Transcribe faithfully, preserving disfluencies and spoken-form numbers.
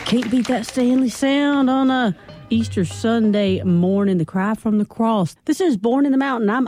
Can't beat that Stanley sound on a Easter Sunday morning. The Cry from the Cross. This is Born in the Mountain. I'm